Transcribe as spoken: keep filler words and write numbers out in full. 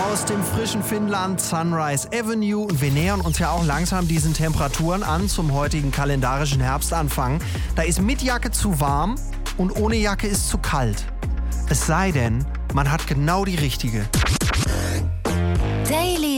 aus dem frischen Finnland, Sunrise Avenue. Und wir nähern uns ja auch langsam diesen Temperaturen an zum heutigen kalendarischen Herbstanfang. Da ist mit Jacke zu warm und ohne Jacke ist zu kalt. Es sei denn, man hat genau die richtige. Daily